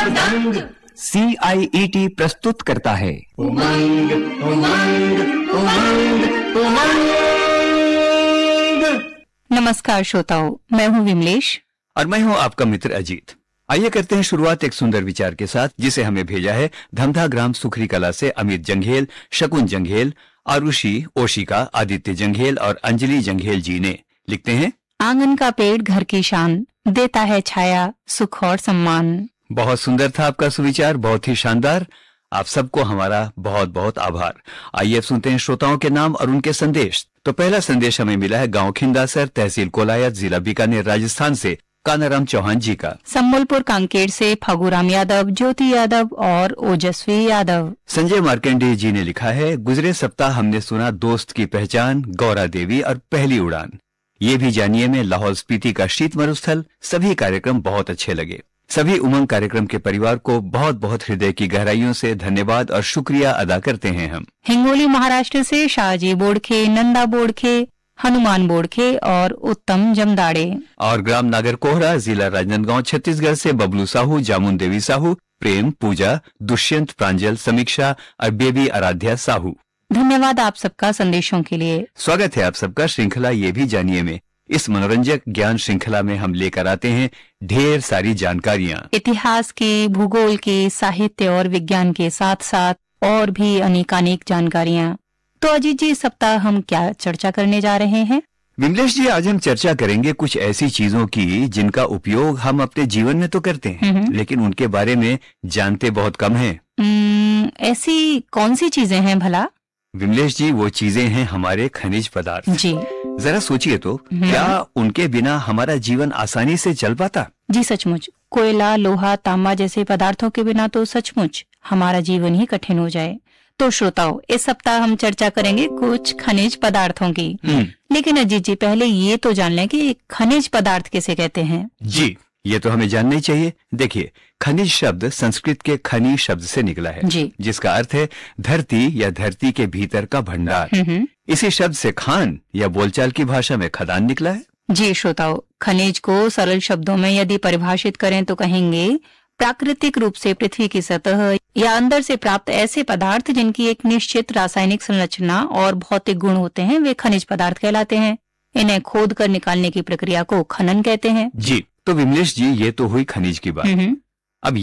मृदंग। CIET प्रस्तुत करता है उमंग उमंग उमंग उमंग। नमस्कार श्रोताओं, मैं हूँ विमलेश और मैं हूँ आपका मित्र अजीत। आइए करते हैं शुरुआत एक सुंदर विचार के साथ, जिसे हमें भेजा है धमधा ग्राम सुखरी कला से अमित जंघेल, शकुन जंघेल, आरुषि, ओशिका, आदित्य जंघेल और अंजलि जंघेल जी ने। लिखते हैं, आंगन का पेड़ घर की शान, देता है छाया, सुख और सम्मान। बहुत सुंदर था आपका सुविचार, बहुत ही शानदार। आप सबको हमारा बहुत बहुत आभार। आइए अब सुनते हैं श्रोताओं के नाम और उनके संदेश। तो पहला संदेश हमें मिला है गांव खिंदासर, तहसील कोलायत, जिला बीकानेर, राजस्थान से कानाराम चौहान जी का। संबलपुर कांकेर से फगुराम यादव, ज्योति यादव और ओजस्वी यादव। संजय मार्कंडेय जी ने लिखा है, गुजरे सप्ताह हमने सुना दोस्त की पहचान, गौरा देवी और पहली उड़ान। ये भी जानिए में लाहौल स्पीति का शीत मरुस्थल। सभी कार्यक्रम बहुत अच्छे लगे। सभी उमंग कार्यक्रम के परिवार को बहुत बहुत हृदय की गहराइयों से धन्यवाद और शुक्रिया अदा करते हैं हम। हिंगोली महाराष्ट्र से शाहजी बोड़खे, नंदा बोड़खे, हनुमान बोड़खे और उत्तम जमदाड़े। और ग्राम नागर कोहरा, जिला राजनांदगांव, छत्तीसगढ़ से बबलू साहू, जामुन देवी साहू, प्रेम, पूजा, दुष्यंत, प्रांजल, समीक्षा और बेबी आराध्या साहू। धन्यवाद आप सबका संदेशों के लिए। स्वागत है आप सबका श्रृंखला ये भी जानिए में। इस मनोरंजक ज्ञान श्रृंखला में हम लेकर आते हैं ढेर सारी जानकारियाँ, इतिहास की, भूगोल की, साहित्य और विज्ञान के साथ साथ और भी अनेकानेक जानकारियाँ। तो अजीत जी, इस सप्ताह हम क्या चर्चा करने जा रहे हैं? विमलेश जी, आज हम चर्चा करेंगे कुछ ऐसी चीजों की जिनका उपयोग हम अपने जीवन में तो करते हैं, लेकिन उनके बारे में जानते बहुत कम हैं। ऐसी कौन सी चीजें हैं भला? विमलेश जी, वो चीजें हैं हमारे खनिज पदार्थ जी। जरा सोचिए तो, क्या उनके बिना हमारा जीवन आसानी से चल पाता? जी सचमुच, कोयला, लोहा, तांबा जैसे पदार्थों के बिना तो सचमुच हमारा जीवन ही कठिन हो जाए। तो श्रोताओं, इस सप्ताह हम चर्चा करेंगे कुछ खनिज पदार्थों की। लेकिन अजीत जी, पहले ये तो जान लें कि खनिज पदार्थ किसे कहते हैं। जी, ये तो हमें जानना ही चाहिए। देखिए, खनिज शब्द संस्कृत के खनि शब्द से निकला है, जिसका अर्थ है धरती या धरती के भीतर का भंडार। इसी शब्द से खान या बोलचाल की भाषा में खदान निकला है। जी श्रोताओ, खनिज को सरल शब्दों में यदि परिभाषित करें तो कहेंगे प्राकृतिक रूप से पृथ्वी की सतह या अंदर से प्राप्त ऐसे पदार्थ जिनकी एक निश्चित रासायनिक संरचना और भौतिक गुण होते हैं, वे खनिज पदार्थ कहलाते हैं। इन्हें खोद कर निकालने की प्रक्रिया को खनन कहते हैं। जी, तो विमलेश जी, ये तो हुई खनिज की बात।